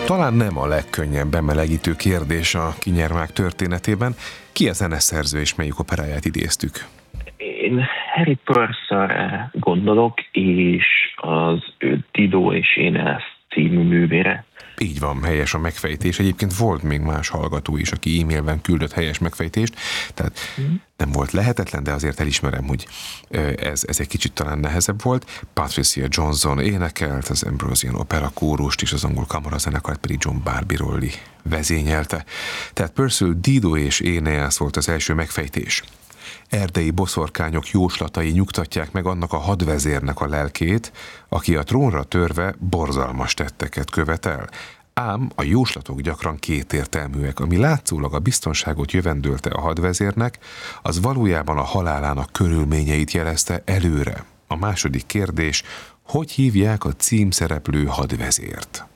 Talán nem a legkönnyebb bemelegítő kérdés a Kinyermák történetében. Ki a zeneszerző és melyik operáját idéztük? Én Harry Purcellre gondolok, és az ő Dido és Éneas című művére. Így van, helyes a megfejtés. Egyébként volt még más hallgató is, aki e-mailben küldött helyes megfejtést, tehát nem volt lehetetlen, de azért elismerem, hogy ez egy kicsit talán nehezebb volt. Patricia Johnson énekelt, az Ambrosian Opera kórust és az angol kamarazenekart pedig John Barbirolli vezényelte. Tehát Purcell, Dido és Éneas volt az első megfejtés. Erdei boszorkányok jóslatai nyugtatják meg annak a hadvezérnek a lelkét, aki a trónra törve borzalmas tetteket követel. Ám a jóslatok gyakran kétértelműek, ami látszólag a biztonságot jövendölte a hadvezérnek, az valójában a halálának körülményeit jelezte előre. A második kérdés, hogy hívják a címszereplő hadvezért?